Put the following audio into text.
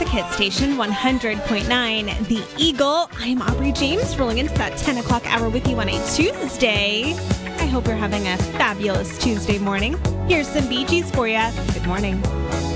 Classic Hit Station 100.9 The Eagle. I'm Aubrey James, rolling into that 10 o'clock hour with you on a Tuesday. I hope you're having a fabulous Tuesday morning. Here's some Bee Gees for you. Good morning.